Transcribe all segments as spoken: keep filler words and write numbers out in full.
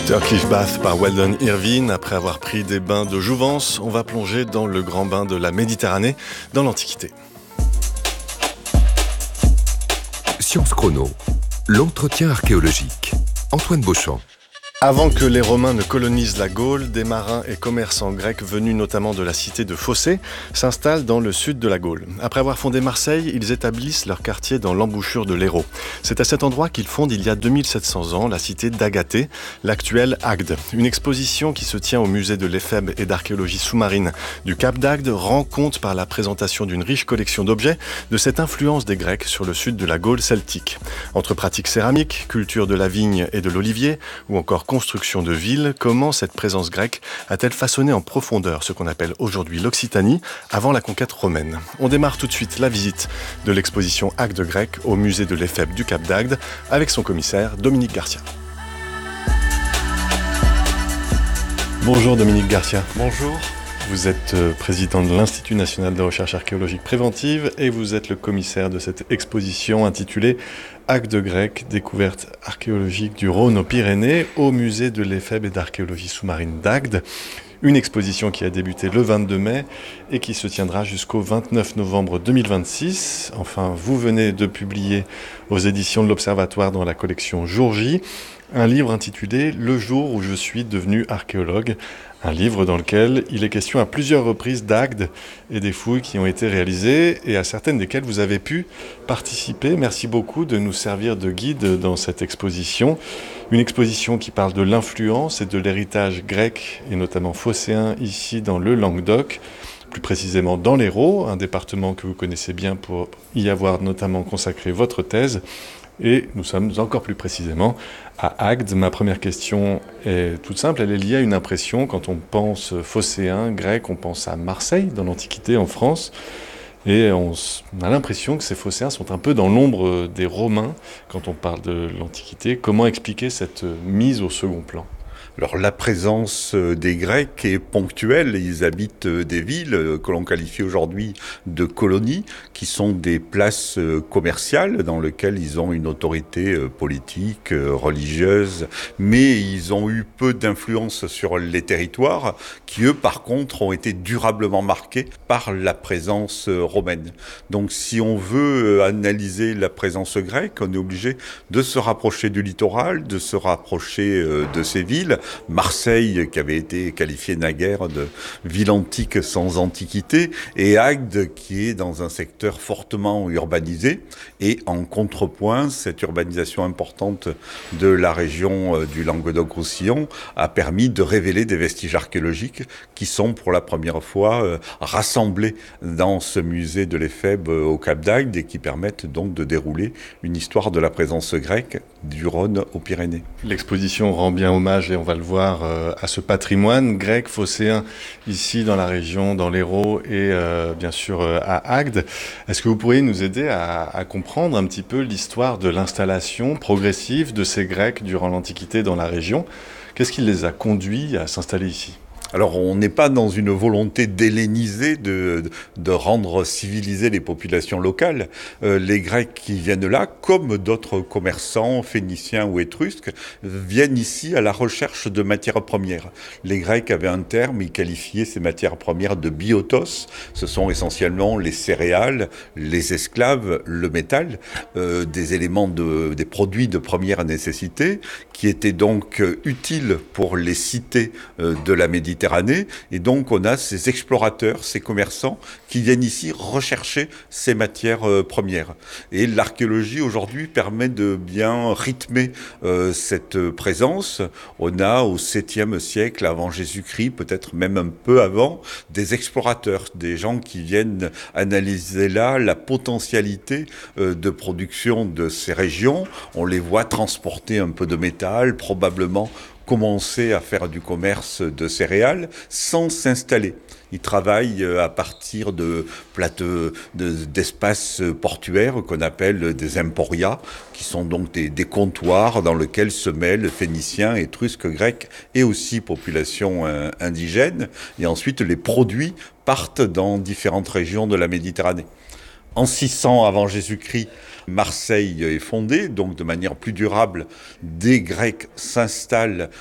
Turkish Bath par Weldon Irvine. Après avoir pris des bains de jouvence, on va plonger dans le grand bain de la Méditerranée, dans l'Antiquité. Science Chrono, l'entretien archéologique. Antoine Beauchamp. Avant que les Romains ne colonisent la Gaule, des marins et commerçants grecs venus notamment de la cité de Phocée s'installent dans le sud de la Gaule. Après avoir fondé Marseille, ils établissent leur quartier dans l'embouchure de l'Hérault. C'est à cet endroit qu'ils fondent il y a deux mille sept cents ans la cité d'Agathée, l'actuelle Agde. Une exposition qui se tient au musée de l'Éphèbe et d'archéologie sous-marine du Cap d'Agde rend compte par la présentation d'une riche collection d'objets de cette influence des Grecs sur le sud de la Gaule celtique. Entre pratiques céramiques, culture de la vigne et de l'olivier, ou encore construction de villes, comment cette présence grecque a-t-elle façonné en profondeur ce qu'on appelle aujourd'hui l'Occitanie avant la conquête romaine? On démarre tout de suite la visite de l'exposition Agde grecque au musée de l'Éphèbe du Cap d'Agde avec son commissaire Dominique Garcia. Bonjour Dominique Garcia. Bonjour. Vous êtes président de l'Institut national de recherche archéologique préventive et vous êtes le commissaire de cette exposition intitulée Agde grecque, découverte archéologique du Rhône aux Pyrénées au musée de l'Éphèbe et d'archéologie sous-marine d'Agde. Une exposition qui a débuté le vingt-deux mai et qui se tiendra jusqu'au vingt-neuf novembre deux mille vingt-six. Enfin, vous venez de publier aux éditions de l'Observatoire dans la collection Jour J un livre intitulé « Le jour où je suis devenu archéologue ». Un livre dans lequel il est question à plusieurs reprises d'Agde et des fouilles qui ont été réalisées et à certaines desquelles vous avez pu participer. Merci beaucoup de nous servir de guide dans cette exposition. Une exposition qui parle de l'influence et de l'héritage grec et notamment phocéen ici dans le Languedoc, plus précisément dans l'Hérault, un département que vous connaissez bien pour y avoir notamment consacré votre thèse. Et nous sommes encore plus précisément à Agde. Ma première question est toute simple, elle est liée à une impression. Quand on pense phocéen, grec, on pense à Marseille, dans l'Antiquité, en France. Et on a l'impression que ces phocéens sont un peu dans l'ombre des Romains quand on parle de l'Antiquité. Comment expliquer cette mise au second plan ? Alors la présence des Grecs est ponctuelle, ils habitent des villes que l'on qualifie aujourd'hui de colonies, qui sont des places commerciales dans lesquelles ils ont une autorité politique, religieuse, mais ils ont eu peu d'influence sur les territoires, qui eux par contre ont été durablement marqués par la présence romaine. Donc si on veut analyser la présence grecque, on est obligé de se rapprocher du littoral, de se rapprocher de ces villes. Marseille, qui avait été qualifiée naguère de ville antique sans antiquité, et Agde, qui est dans un secteur fortement urbanisé. Et en contrepoint, cette urbanisation importante de la région du Languedoc-Roussillon a permis de révéler des vestiges archéologiques qui sont pour la première fois rassemblés dans ce musée de l'Éphèbe au Cap d'Agde et qui permettent donc de dérouler une histoire de la présence grecque du Rhône aux Pyrénées. L'exposition rend bien hommage, et on va le voir, euh, à ce patrimoine grec phocéen ici dans la région, dans l'Hérault et euh, bien sûr euh, à Agde. Est-ce que vous pourriez nous aider à, à comprendre un petit peu l'histoire de l'installation progressive de ces Grecs durant l'Antiquité dans la région? Qu'est-ce qui les a conduits à s'installer ici ? Alors, on n'est pas dans une volonté d'helléniser, de, de rendre civilisées les populations locales. Euh, les Grecs qui viennent là, comme d'autres commerçants, phéniciens ou étrusques, viennent ici à la recherche de matières premières. Les Grecs avaient un terme, ils qualifiaient ces matières premières de biotos. Ce sont essentiellement les céréales, les esclaves, le métal, euh, des éléments, de, des produits de première nécessité, qui étaient donc euh, utiles pour les cités euh, de la Méditerranée. Et donc on a ces explorateurs, ces commerçants qui viennent ici rechercher ces matières euh, premières. Et l'archéologie aujourd'hui permet de bien rythmer euh, cette présence. On a au septième siècle avant Jésus-Christ, peut-être même un peu avant, des explorateurs, des gens qui viennent analyser là la potentialité euh, de production de ces régions. On les voit transporter un peu de métal, probablement commencer à faire du commerce de céréales sans s'installer. Ils travaillent à partir de plateaux, de, d'espaces portuaires qu'on appelle des emporias, qui sont donc des, des comptoirs dans lesquels se mêlent phéniciens, étrusques, grecs et aussi populations euh, indigènes. Et ensuite, les produits partent dans différentes régions de la Méditerranée. En six cents avant Jésus-Christ, Marseille est fondée, donc de manière plus durable, des Grecs s'installent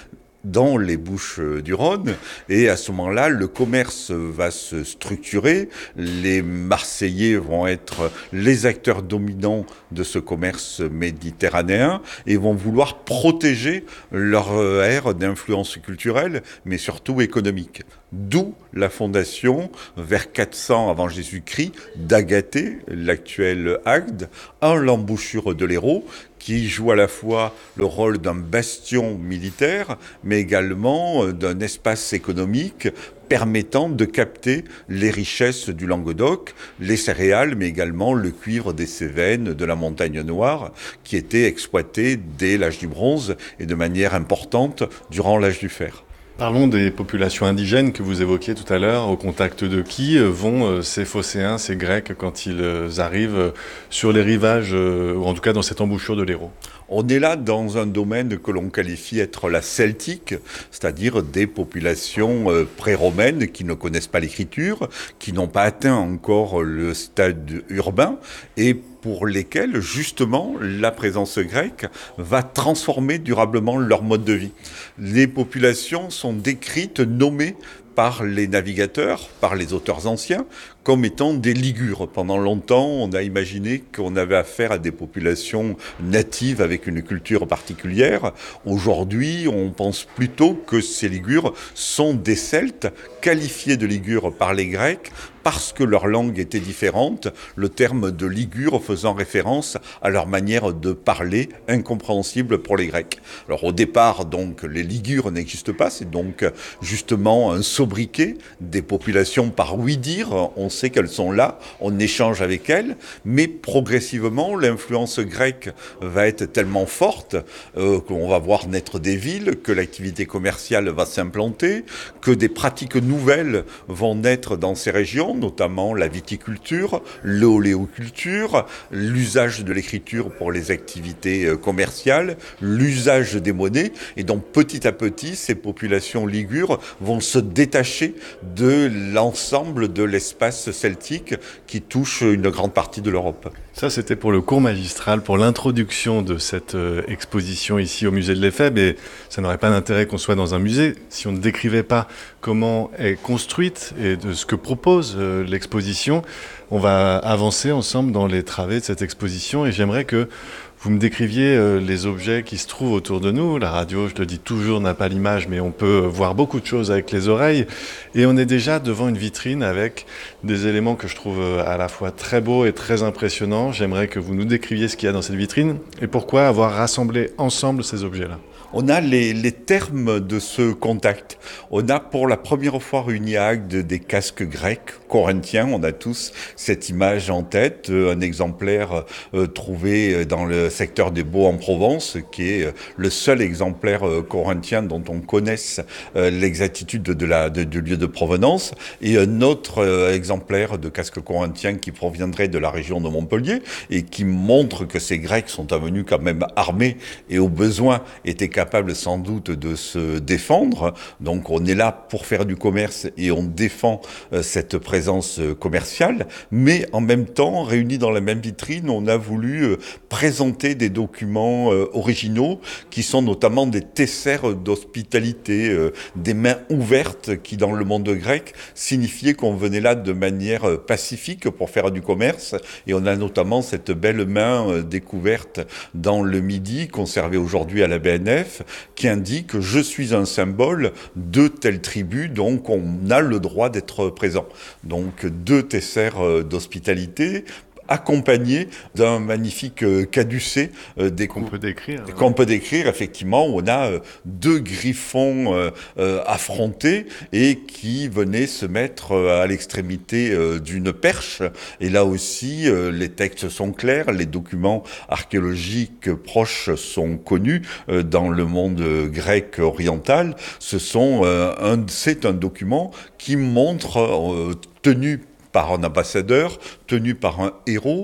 dans les Bouches-du-Rhône. Et à ce moment-là, le commerce va se structurer. Les Marseillais vont être les acteurs dominants de ce commerce méditerranéen et vont vouloir protéger leur aire d'influence culturelle, mais surtout économique. D'où la fondation, vers quatre cents avant Jésus-Christ, d'Agathée, l'actuel Agde, en l'embouchure de l'Hérault, qui joue à la fois le rôle d'un bastion militaire, mais également d'un espace économique permettant de capter les richesses du Languedoc, les céréales, mais également le cuivre des Cévennes, de la Montagne Noire, qui étaient exploités dès l'âge du bronze et de manière importante durant l'âge du fer. Parlons des populations indigènes que vous évoquiez tout à l'heure, au contact de qui vont ces Phocéens, ces Grecs, quand ils arrivent sur les rivages, ou en tout cas dans cette embouchure de l'Hérault? On est là dans un domaine que l'on qualifie être la celtique, c'est-à-dire des populations pré-romaines qui ne connaissent pas l'écriture, qui n'ont pas atteint encore le stade urbain et pour lesquels, justement, la présence grecque va transformer durablement leur mode de vie. Les populations sont décrites, nommées par les navigateurs, par les auteurs anciens, comme étant des Ligures. Pendant longtemps, on a imaginé qu'on avait affaire à des populations natives avec une culture particulière. Aujourd'hui, on pense plutôt que ces Ligures sont des Celtes, qualifiés de Ligures par les Grecs, parce que leur langue était différente, le terme de Ligure faisant référence à leur manière de parler, incompréhensible pour les Grecs. Alors au départ, donc, les Ligures n'existent pas, c'est donc justement un sobriquet des populations par oui-dire. On sait qu'elles sont là, on échange avec elles, mais progressivement, l'influence grecque va être tellement forte euh, qu'on va voir naître des villes, que l'activité commerciale va s'implanter, que des pratiques nouvelles vont naître dans ces régions, notamment la viticulture, l'oléoculture, l'usage de l'écriture pour les activités commerciales, l'usage des monnaies, et donc petit à petit, ces populations ligures vont se détacher de l'ensemble de l'espace celtique qui touche une grande partie de l'Europe. Ça, c'était pour le cours magistral, pour l'introduction de cette euh, exposition ici au musée de l'Éphèbe, et ça n'aurait pas d'intérêt qu'on soit dans un musée si on ne décrivait pas comment est construite et de ce que propose euh, l'exposition. On va avancer ensemble dans les travées de cette exposition et j'aimerais que vous me décriviez euh, les objets qui se trouvent autour de nous. La radio, je le dis toujours, n'a pas l'image, mais on peut voir beaucoup de choses avec les oreilles. Et on est déjà devant une vitrine avec des éléments que je trouve à la fois très beaux et très impressionnants. J'aimerais que vous nous décriviez ce qu'il y a dans cette vitrine et pourquoi avoir rassemblé ensemble ces objets-là. On a les, les termes de ce contact. On a pour la première fois réuni à Agde des casques grecs, corinthiens. On a tous cette image en tête. Un exemplaire euh, trouvé dans le secteur des Baux en Provence, qui est le seul exemplaire euh, corinthien dont on connaisse euh, l'exactitude de la, de, du lieu de provenance. Et un autre euh, exemplaire de casque corinthien qui proviendrait de la région de Montpellier et qui montre que ces Grecs sont venus quand même armés et au besoin étaient capable sans doute de se défendre. Donc on est là pour faire du commerce et on défend euh, cette présence euh, commerciale. Mais en même temps, réunis dans la même vitrine, on a voulu euh, présenter des documents euh, originaux qui sont notamment des tessères d'hospitalité, euh, des mains ouvertes qui dans le monde grec signifiaient qu'on venait là de manière euh, pacifique pour faire du commerce. Et on a notamment cette belle main euh, découverte dans le Midi, conservée aujourd'hui à la B N F, qui indique « Je suis un symbole de telle tribu », donc on a le droit d'être présent. Donc deux tessères d'hospitalité, accompagné d'un magnifique euh, caducée euh, des qu'on peut décrire. Ouais. Qu'on peut décrire, effectivement, où on a euh, deux griffons euh, euh, affrontés et qui venaient se mettre euh, à l'extrémité euh, d'une perche. Et là aussi, euh, les textes sont clairs, les documents archéologiques proches sont connus euh, dans le monde grec oriental. Ce sont, euh, un, c'est un document qui montre, euh, tenu par un ambassadeur, tenu par un héros,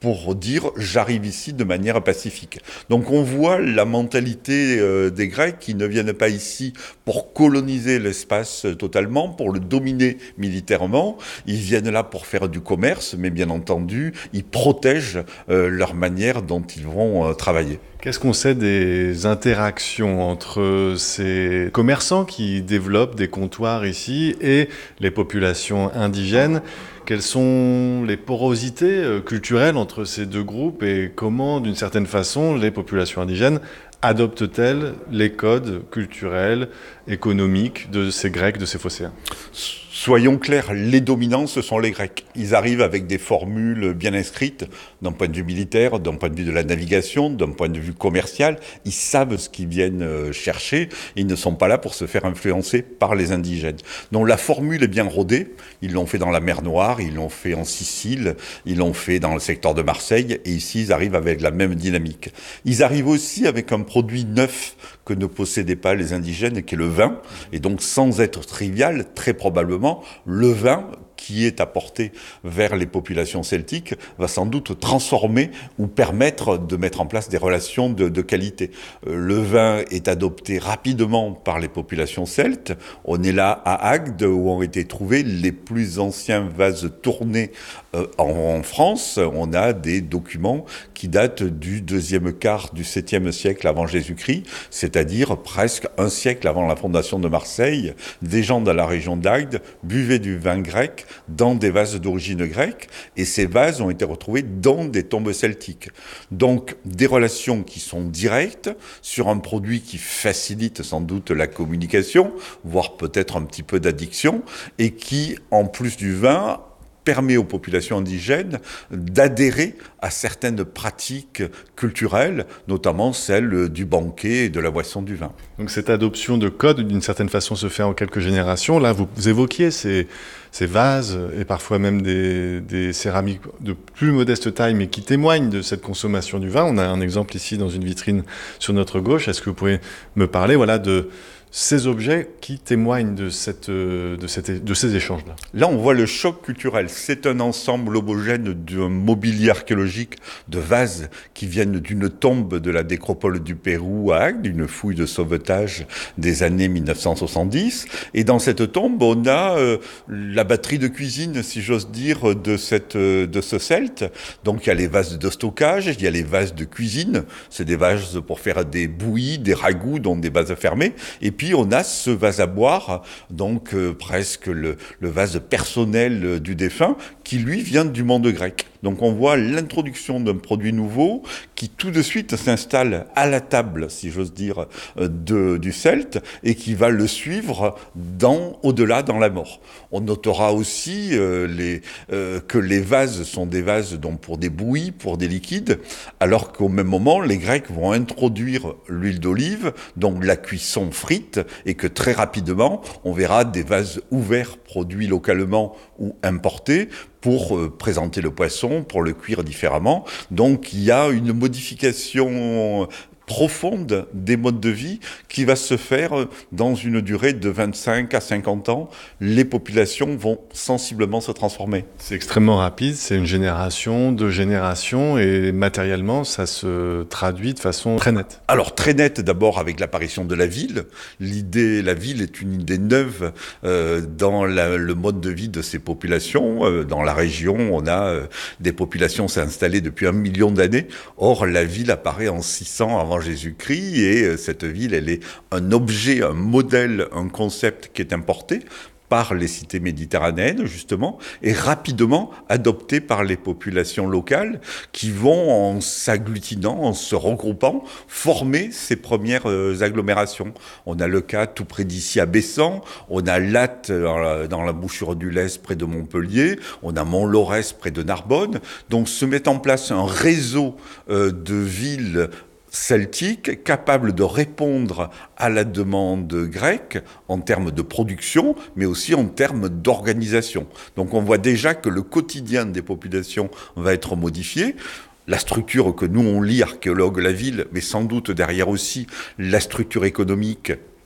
pour dire « j'arrive ici de manière pacifique ». Donc on voit la mentalité euh, des Grecs qui ne viennent pas ici pour coloniser l'espace totalement, pour le dominer militairement. Ils viennent là pour faire du commerce, mais bien entendu, ils protègent euh, leur manière dont ils vont euh, travailler. Qu'est-ce qu'on sait des interactions entre ces commerçants qui développent des comptoirs ici et les populations indigènes ? Quelles sont les porosités culturelles entre ces deux groupes et comment, d'une certaine façon, les populations indigènes adoptent-elles les codes culturels, économiques de ces Grecs, de ces Phocéens ? Soyons clairs, les dominants, ce sont les Grecs. Ils arrivent avec des formules bien inscrites, d'un point de vue militaire, d'un point de vue de la navigation, d'un point de vue commercial. Ils savent ce qu'ils viennent chercher. Ils ne sont pas là pour se faire influencer par les indigènes. Donc la formule est bien rodée. Ils l'ont fait dans la mer Noire, ils l'ont fait en Sicile, ils l'ont fait dans le secteur de Marseille. Et ici, ils arrivent avec la même dynamique. Ils arrivent aussi avec un produit neuf que ne possédaient pas les indigènes, qui est le vin. Et donc, sans être trivial, très probablement, le vin qui est apporté vers les populations celtiques va sans doute transformer ou permettre de mettre en place des relations de, de qualité. Euh, le vin est adopté rapidement par les populations celtes. On est là à Agde où ont été trouvés les plus anciens vases tournés euh, en, en France. On a des documents qui datent du deuxième quart du septième siècle avant Jésus-Christ, c'est-à-dire presque un siècle avant la fondation de Marseille. Des gens dans la région d'Agde buvaient du vin grec dans des vases d'origine grecque, et ces vases ont été retrouvés dans des tombes celtiques. Donc, des relations qui sont directes sur un produit qui facilite sans doute la communication, voire peut-être un petit peu d'addiction, et qui, en plus du vin, permet aux populations indigènes d'adhérer à certaines pratiques culturelles, notamment celle du banquet et de la boisson du vin. Donc cette adoption de codes, d'une certaine façon, se fait en quelques générations. Là, vous, vous évoquiez ces, ces vases et parfois même des, des céramiques de plus modeste taille, mais qui témoignent de cette consommation du vin. On a un exemple ici dans une vitrine sur notre gauche. Est-ce que vous pouvez me parler voilà, de ces objets qui témoignent de, cette, de, cette, de ces échanges-là? Là, on voit le choc culturel. C'est un ensemble homogène d'un mobilier archéologique de vases qui viennent d'une tombe de la nécropole du Pérou à Agde, une fouille de sauvetage des années mille neuf cent soixante-dix. Et dans cette tombe, on a euh, la batterie de cuisine, si j'ose dire, de, cette, de ce celte. Donc, il y a les vases de stockage, il y a les vases de cuisine. C'est des vases pour faire des bouillies, des ragoûts, donc des vases fermés. Et puis, Puis on a ce vase à boire, donc euh, presque le, le vase personnel euh, du défunt, qui lui vient du monde grec. Donc on voit l'introduction d'un produit nouveau qui tout de suite s'installe à la table, si j'ose dire, euh, de, du Celte, et qui va le suivre dans, au-delà dans la mort. On notera aussi euh, les, euh, que les vases sont des vases donc, pour des bouillies, pour des liquides, alors qu'au même moment, les Grecs vont introduire l'huile d'olive, donc la cuisson frite, et que très rapidement, on verra des vases ouverts produits localement ou importés pour euh, présenter le poisson, pour le cuire différemment. Donc il y a une modification profonde des modes de vie qui va se faire dans une durée de vingt-cinq à cinquante ans. Les populations vont sensiblement se transformer. C'est extrêmement rapide, c'est une génération, deux générations, et matériellement, ça se traduit de façon très nette. Alors, très nette d'abord avec l'apparition de la ville. L'idée, la ville est une idée neuve euh, dans la, le mode de vie de ces populations. Euh, dans la région, on a euh, des populations s'est installées depuis un million d'années. Or, la ville apparaît en six cents avant Jésus-Christ, et cette ville, elle est un objet, un modèle, un concept qui est importé par les cités méditerranéennes, justement, et rapidement adopté par les populations locales qui vont, en s'agglutinant, en se regroupant, former ces premières euh, agglomérations. On a le cas tout près d'ici à Bessan, on a Latte dans la, dans la bouchure du Lez près de Montpellier, on a Mont-Laurès près de Narbonne. Donc se met en place un réseau euh, de villes celtique, capable de répondre à la demande grecque en termes de production, mais aussi en termes d'organisation. Donc on voit déjà que le quotidien des populations va être modifié. La structure que nous on lit, archéologues la ville, mais sans doute derrière aussi la structure économique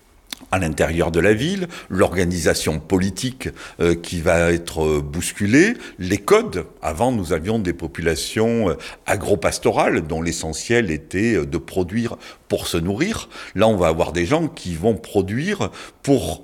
à l'intérieur de la ville, l'organisation politique euh, qui va être euh, bousculée, les codes. Avant, nous avions des populations euh, agro-pastorales dont l'essentiel était euh, de produire pour se nourrir. Là, on va avoir des gens qui vont produire pour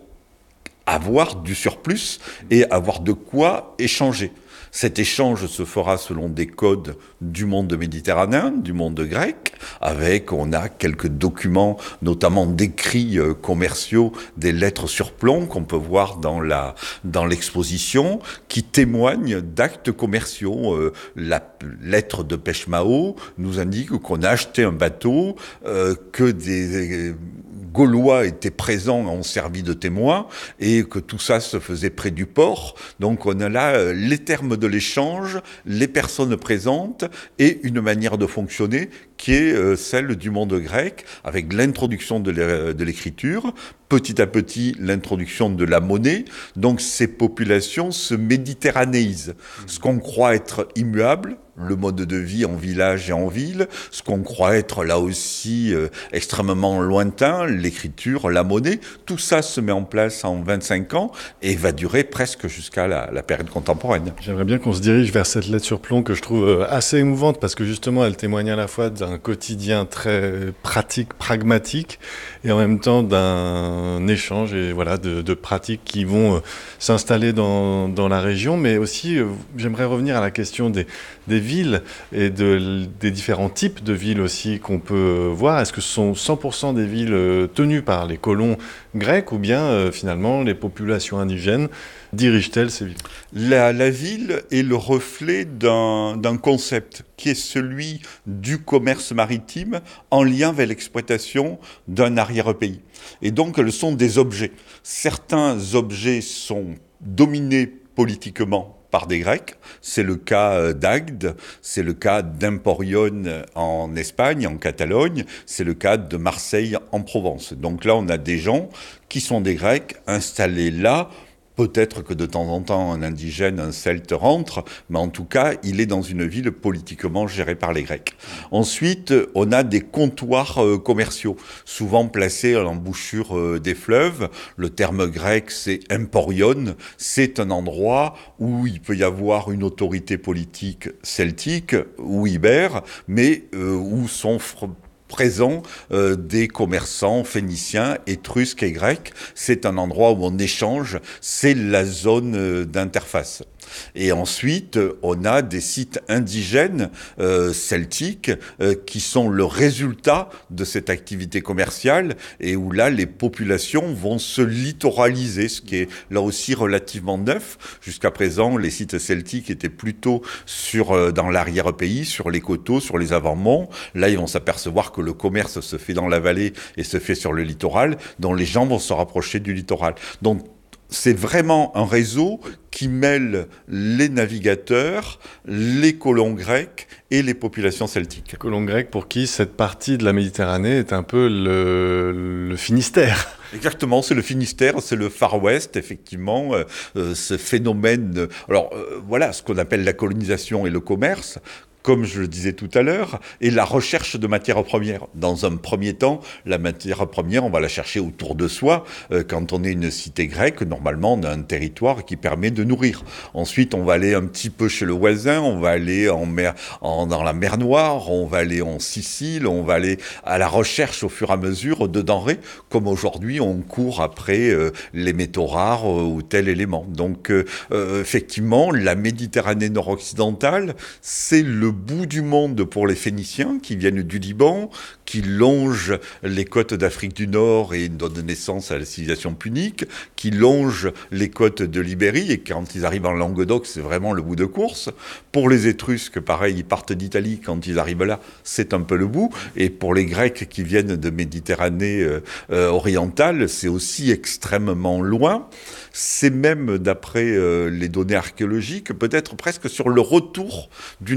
avoir du surplus et avoir de quoi échanger. Cet échange se fera selon des codes du monde méditerranéen, du monde grec, avec, on a quelques documents, notamment d'écrits euh, commerciaux, des lettres sur plomb qu'on peut voir dans la, dans l'exposition, qui témoignent d'actes commerciaux. Euh, la lettre de Pechmao nous indique qu'on a acheté un bateau, euh, que des... Euh, Gaulois étaient présents, ont servi de témoins, et que tout ça se faisait près du port. Donc on a là les termes de l'échange, les personnes présentes, et une manière de fonctionner qui est celle du monde grec, avec l'introduction de l'écriture, petit à petit l'introduction de la monnaie. Donc ces populations se méditerranéisent. Ce qu'on croit être immuable, le mode de vie en village et en ville, ce qu'on croit être là aussi euh, extrêmement lointain, l'écriture, la monnaie, tout ça se met en place en vingt-cinq ans et va durer presque jusqu'à la, la période contemporaine. J'aimerais bien qu'on se dirige vers cette lettre sur plomb que je trouve assez émouvante parce que justement elle témoigne à la fois d'un quotidien très pratique, pragmatique et en même temps d'un échange et voilà, de, de pratiques qui vont euh, s'installer dans, dans la région, mais aussi euh, j'aimerais revenir à la question des, des villes et de, des différents types de villes aussi qu'on peut voir. Est-ce que ce sont cent pour cent des villes tenues par les colons grecs ou bien euh, finalement les populations indigènes dirigent-elles ces villes ? La, la ville est le reflet d'un, d'un concept qui est celui du commerce maritime en lien avec l'exploitation d'un arrière-pays. Et donc, ce sont des objets. Certains objets sont dominés politiquement par des Grecs. C'est le cas d'Agde, c'est le cas d'Emporion en Espagne, en Catalogne, c'est le cas de Marseille en Provence. Donc là, on a des gens qui sont des Grecs installés là. Peut-être que de temps en temps, un indigène, un celte rentre, mais en tout cas, il est dans une ville politiquement gérée par les Grecs. Ensuite, on a des comptoirs euh, commerciaux, souvent placés à l'embouchure euh, des fleuves. Le terme grec, c'est emporion. C'est un endroit où il peut y avoir une autorité politique celtique ou ibère, mais euh, où sont fr- présents euh, des commerçants phéniciens, étrusques et grecs. C'est un endroit où on échange, c'est la zone euh, d'interface. Et ensuite, on a des sites indigènes euh, celtiques euh, qui sont le résultat de cette activité commerciale et où là, les populations vont se littoraliser, ce qui est là aussi relativement neuf. Jusqu'à présent, les sites celtiques étaient plutôt sur, euh, dans l'arrière-pays, sur les coteaux, sur les avant-monts. Là, ils vont s'apercevoir que le commerce se fait dans la vallée et se fait sur le littoral, dont les gens vont se rapprocher du littoral. Donc, c'est vraiment un réseau qui mêle les navigateurs, les colons grecs et les populations celtiques. Colons grecs pour qui cette partie de la Méditerranée est un peu le, le Finistère. Exactement, c'est le Finistère, c'est le Far West, effectivement, euh, ce phénomène. Alors euh, voilà, ce qu'on appelle la colonisation et le commerce, comme je le disais tout à l'heure, et la recherche de matières premières. Dans un premier temps, la matière première, on va la chercher autour de soi. Euh, quand on est une cité grecque, normalement, on a un territoire qui permet de nourrir. Ensuite, on va aller un petit peu chez le voisin, on va aller en mer, en, dans la mer Noire, on va aller en Sicile, on va aller à la recherche au fur et à mesure de denrées, comme aujourd'hui, on court après euh, les métaux rares euh, ou tel élément. Donc, euh, euh, effectivement, la Méditerranée nord-occidentale, c'est le bout du monde pour les Phéniciens qui viennent du Liban, qui longent les côtes d'Afrique du Nord et donnent naissance à la civilisation punique, qui longent les côtes de l'Ibérie et quand ils arrivent en Languedoc, c'est vraiment le bout de course. Pour les Étrusques, pareil, ils partent d'Italie, quand ils arrivent là, c'est un peu le bout. Et pour les Grecs qui viennent de Méditerranée euh, euh, orientale, c'est aussi extrêmement loin. C'est même, d'après euh, les données archéologiques, peut-être presque sur le retour d'une exploration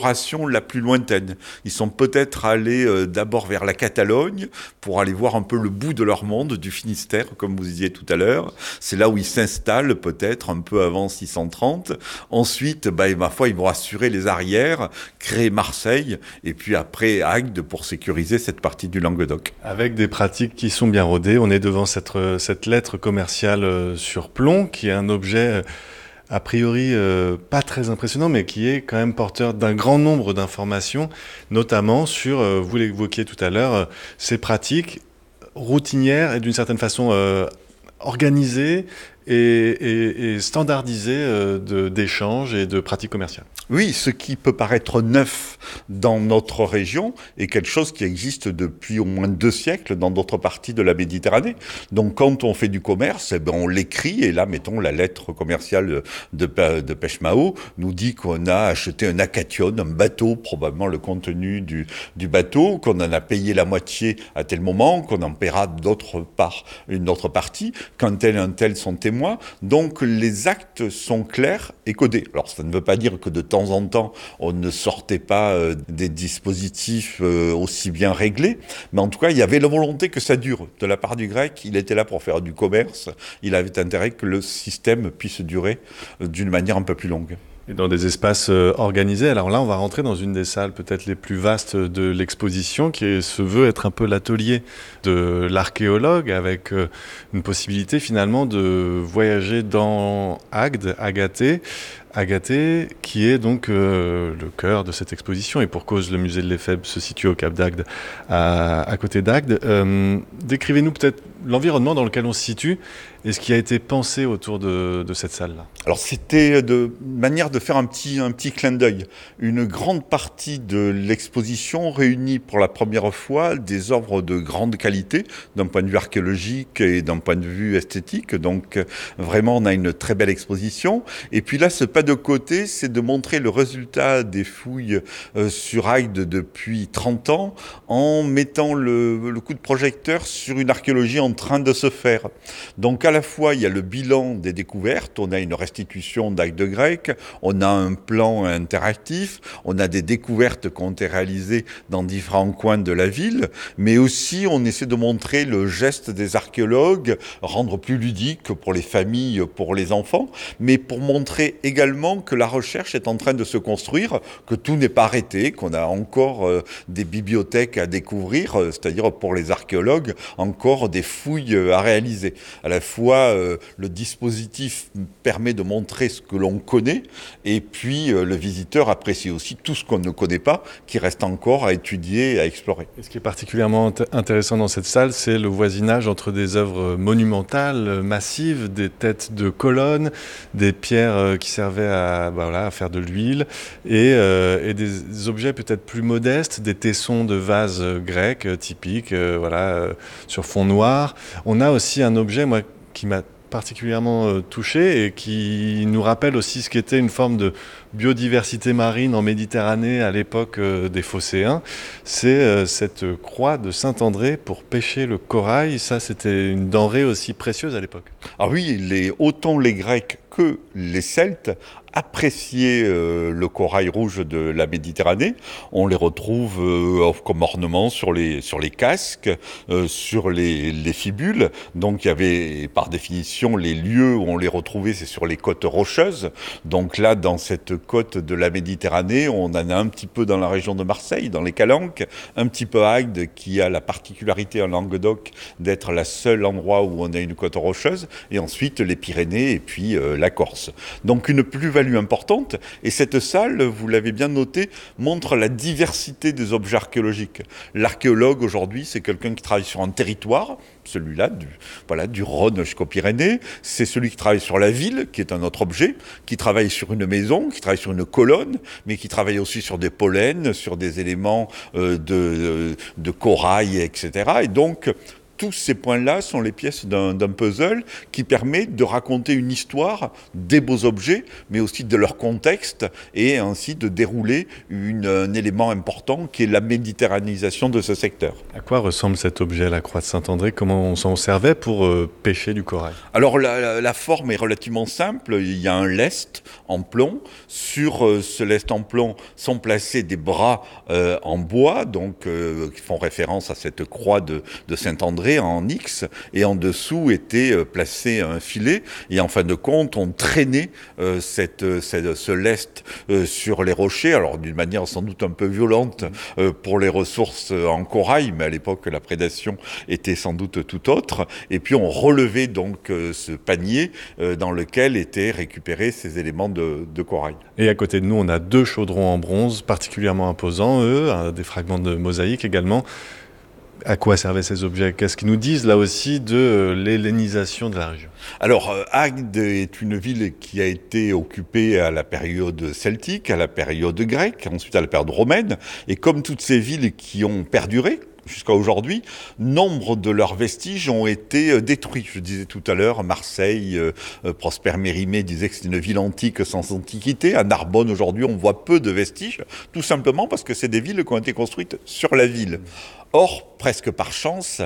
l'exploration la plus lointaine. Ils sont peut-être allés euh, d'abord vers la Catalogne pour aller voir un peu le bout de leur monde, du Finistère, comme vous disiez tout à l'heure. C'est là où ils s'installent peut-être un peu avant six cent trente. Ensuite, bah, ma foi, ils vont assurer les arrières, créer Marseille, et puis après Agde pour sécuriser cette partie du Languedoc. Avec des pratiques qui sont bien rodées, on est devant cette, cette lettre commerciale sur plomb, qui est un objet a priori euh, pas très impressionnant, mais qui est quand même porteur d'un grand nombre d'informations, notamment sur, euh, vous l'évoquiez tout à l'heure, euh, ces pratiques routinières et d'une certaine façon euh, organisées et, et, et standardisées euh, de, d'échanges et de pratiques commerciales. Oui, ce qui peut paraître neuf dans notre région est quelque chose qui existe depuis au moins deux siècles dans d'autres parties de la Méditerranée. Donc quand on fait du commerce, eh ben, on l'écrit, et là, mettons, la lettre commerciale de, de Pêche-Mao nous dit qu'on a acheté un acation, un bateau, probablement le contenu du, du bateau, qu'on en a payé la moitié à tel moment, qu'on en paiera d'autre part une autre partie, qu'un tel et un tel sont témoins. Donc les actes sont clairs et codés. Alors ça ne veut pas dire que de temps en temps, on ne sortait pas euh, des dispositifs euh, aussi bien réglés, mais en tout cas, il y avait la volonté que ça dure. De la part du grec, il était là pour faire du commerce, il avait intérêt que le système puisse durer euh, d'une manière un peu plus longue. Et dans des espaces euh, organisés. Alors là, on va rentrer dans une des salles peut-être les plus vastes de l'exposition, qui est, se veut être un peu l'atelier de l'archéologue, avec euh, une possibilité finalement de voyager dans Agde, Agathée, Agathée, qui est donc euh, le cœur de cette exposition, et pour cause, le musée de l'Éphèbe se situe au Cap d'Agde, à, à côté d'Agde. Euh, décrivez-nous peut-être l'environnement dans lequel on se situe et ce qui a été pensé autour de, de cette salle-là. Alors c'était de manière de faire un petit, un petit clin d'œil. Une grande partie de l'exposition réunit pour la première fois des œuvres de grande qualité, d'un point de vue archéologique et d'un point de vue esthétique. Donc vraiment, on a une très belle exposition. Et puis là, ce pas de côté, c'est de montrer le résultat des fouilles euh, sur Agde depuis trente ans, en mettant le, le coup de projecteur sur une archéologie en train de se faire. Donc à la fois, il y a le bilan des découvertes, on a une restitution d'Agde grecque, on a un plan interactif, on a des découvertes qui ont été réalisées dans différents coins de la ville, mais aussi on essaie de montrer le geste des archéologues, rendre plus ludique pour les familles, pour les enfants, mais pour montrer également que la recherche est en train de se construire, que tout n'est pas arrêté, qu'on a encore euh, des bibliothèques à découvrir, euh, c'est-à-dire pour les archéologues, encore des fouilles euh, à réaliser. À la fois, euh, le dispositif permet de montrer ce que l'on connaît, et puis euh, le visiteur apprécie aussi tout ce qu'on ne connaît pas, qui reste encore à étudier et à explorer. Et ce qui est particulièrement int- intéressant dans cette salle, c'est le voisinage entre des œuvres monumentales, massives, des têtes de colonnes, des pierres euh, qui servaient à, bah voilà, à faire de l'huile, et, euh, et des objets peut-être plus modestes, des tessons de vases grecs euh, typiques, euh, voilà, euh, sur fond noir. On a aussi un objet, moi, qui m'a particulièrement euh, touché et qui nous rappelle aussi ce qu'était une forme de biodiversité marine en Méditerranée à l'époque euh, des Phocéens. C'est euh, cette croix de Saint-André pour pêcher le corail. Ça, c'était une denrée aussi précieuse à l'époque. Ah oui, les, autant les Grecs que les Celtes appréciaient euh, le corail rouge de la Méditerranée. On les retrouve euh, comme ornement sur les, sur les casques, euh, sur les, les fibules. Donc il y avait par définition les lieux où on les retrouvait, c'est sur les côtes rocheuses. Donc là, dans cette côte de la Méditerranée, on en a un petit peu dans la région de Marseille, dans les Calanques, un petit peu à Agde, qui a la particularité en Languedoc d'être la seule endroit où on a une côte rocheuse, et ensuite les Pyrénées et puis euh, la Corse. Donc une plus-value importante, et cette salle, vous l'avez bien noté, montre la diversité des objets archéologiques. L'archéologue aujourd'hui, c'est quelqu'un qui travaille sur un territoire, celui-là, du, voilà, du Rhône jusqu'aux Pyrénées, c'est celui qui travaille sur la ville, qui est un autre objet, qui travaille sur une maison, qui travaille sur une colonne, mais qui travaille aussi sur des pollens, sur des éléments euh, de, de corail, et cetera. Et donc, tous ces points-là sont les pièces d'un, d'un puzzle qui permet de raconter une histoire des beaux objets, mais aussi de leur contexte, et ainsi de dérouler une, un élément important qui est la méditerranéisation de ce secteur. À quoi ressemble cet objet, la croix de Saint-André? Comment on s'en servait pour euh, pêcher du corail? Alors la, la, la forme est relativement simple, il y a un lest en plomb, sur euh, ce lest en plomb sont placés des bras euh, en bois, donc euh, qui font référence à cette croix de, de Saint-André en X, et en dessous était euh, placé un filet, et en fin de compte on traînait euh, cette, cette, ce lest euh, sur les rochers, alors d'une manière sans doute un peu violente euh, pour les ressources en corail, mais à l'époque la prédation était sans doute tout autre, et puis on relevait donc euh, ce panier euh, dans lequel étaient récupérés ces éléments de, de corail. Et à côté de nous on a deux chaudrons en bronze particulièrement imposants, eux, hein, des fragments de mosaïque également. À quoi servaient ces objets? Qu'est-ce qu'ils nous disent là aussi de euh, l'hellénisation de la région? Alors, euh, Agde est une ville qui a été occupée à la période celtique, à la période grecque, ensuite à la période romaine, et comme toutes ces villes qui ont perduré jusqu'à aujourd'hui, nombre de leurs vestiges ont été détruits. Je disais tout à l'heure, Marseille, euh, Prosper Mérimée disait que c'est une ville antique sans antiquité. À Narbonne, aujourd'hui, on voit peu de vestiges, tout simplement parce que c'est des villes qui ont été construites sur la ville. Or, presque par chance,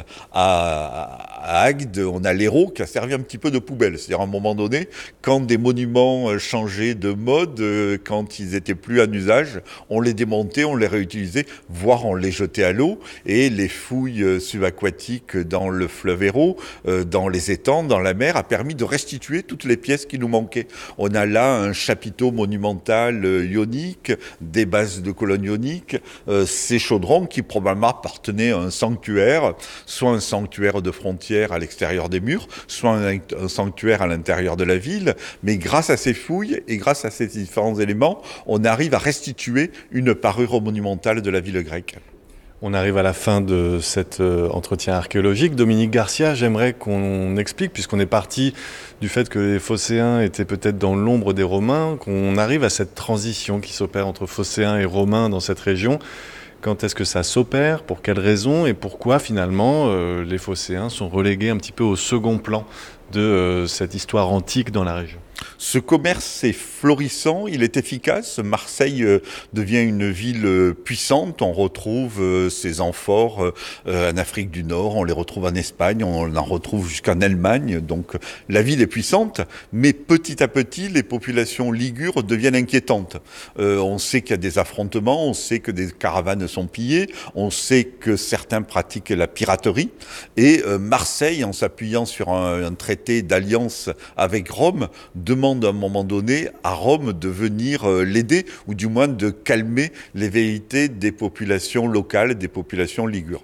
à, à Agde, on a l'Hérault qui a servi un petit peu de poubelle. C'est-à-dire, à un moment donné, quand des monuments changeaient de mode, quand ils étaient plus en usage, on les démontait, on les réutilisait, voire on les jetait à l'eau. Et les fouilles subaquatiques dans le fleuve Hérault, dans les étangs, dans la mer, a permis de restituer toutes les pièces qui nous manquaient. On a là un chapiteau monumental ionique, des bases de colonnes ioniques, ces chaudrons qui probablement appartenaient à un sanctuaire, soit un sanctuaire de frontière à l'extérieur des murs, soit un, un sanctuaire à l'intérieur de la ville. Mais grâce à ces fouilles et grâce à ces différents éléments, on arrive à restituer une parure monumentale de la ville grecque. On arrive à la fin de cet euh, entretien archéologique. Dominique Garcia, j'aimerais qu'on explique, puisqu'on est parti du fait que les Phocéens étaient peut-être dans l'ombre des Romains, qu'on arrive à cette transition qui s'opère entre Phocéens et Romains dans cette région. Quand est-ce que ça s'opère? Pour quelles raisons? Et pourquoi finalement euh, les Phocéens sont relégués un petit peu au second plan de euh, cette histoire antique dans la région? Ce commerce est florissant, il est efficace. Marseille euh, devient une ville euh, puissante. On retrouve euh, ces amphores euh, en Afrique du Nord, on les retrouve en Espagne, on en retrouve jusqu'en Allemagne. Donc la ville est puissante, mais petit à petit, les populations ligures deviennent inquiétantes. Euh, on sait qu'il y a des affrontements, on sait que des caravanes sont pillées, on sait que certains pratiquent la piraterie. Et euh, Marseille, en s'appuyant sur un, un traité d'alliance avec Rome, demande à un moment donné à Rome de venir euh, l'aider, ou du moins de calmer les velléités des populations locales, des populations ligures.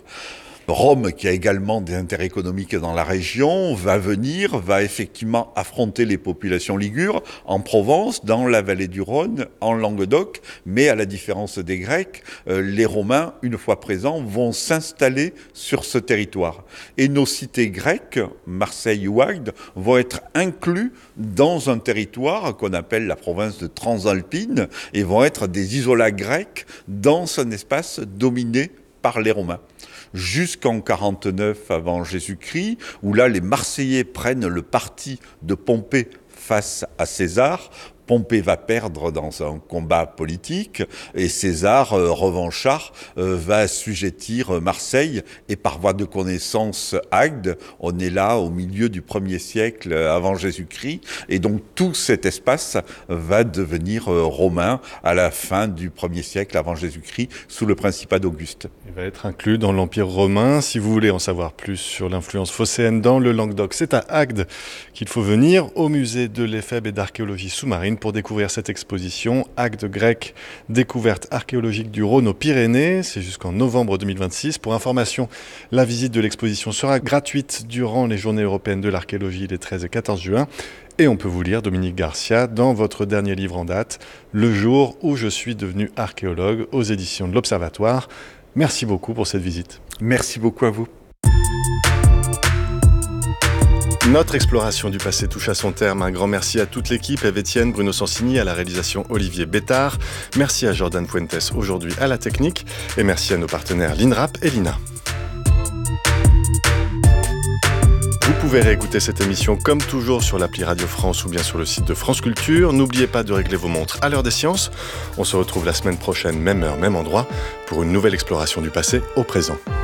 Rome, qui a également des intérêts économiques dans la région, va venir, va effectivement affronter les populations ligures en Provence, dans la vallée du Rhône, en Languedoc, mais à la différence des Grecs, euh, les Romains, une fois présents, vont s'installer sur ce territoire. Et nos cités grecques, Marseille ou Agde, vont être inclus dans un territoire qu'on appelle la province de Transalpine, et vont être des isolats grecs dans un espace dominé par les Romains. Jusqu'en quarante-neuf avant Jésus-Christ, où là les Marseillais prennent le parti de Pompée face à César. Pompée va perdre dans un combat politique et César, euh, revanchard, euh, va assujettir Marseille et par voie de connaissance Agde. On est là au milieu du premier siècle avant Jésus-Christ et donc tout cet espace va devenir euh, romain à la fin du premier siècle avant Jésus-Christ sous le principat d'Auguste. Il va être inclus dans l'Empire romain. Si vous voulez en savoir plus sur l'influence phocéenne dans le Languedoc, c'est à Agde qu'il faut venir, au musée de l'éphèbe et d'archéologie sous-marine, pour découvrir cette exposition Agde grecque, découverte archéologique du Rhône aux Pyrénées. C'est jusqu'en novembre deux mille vingt-six. Pour information, la visite de l'exposition sera gratuite durant les Journées européennes de l'archéologie les treize et quatorze juin. Et on peut vous lire, Dominique Garcia, dans votre dernier livre en date, Le jour où je suis devenu archéologue, aux éditions de l'Observatoire. Merci beaucoup pour cette visite. Merci beaucoup à vous. Notre exploration du passé touche à son terme. Un grand merci à toute l'équipe, Eve Etienne, Bruno Sansini, à la réalisation Olivier Bétard. Merci à Jordan Fuentes, aujourd'hui à la technique. Et merci à nos partenaires l'INRAP et l'I N A. pouvez réécouter cette émission comme toujours sur l'appli Radio France ou bien sur le site de France Culture. N'oubliez pas de régler vos montres à l'heure des sciences. On se retrouve la semaine prochaine, même heure, même endroit, pour une nouvelle exploration du passé au présent.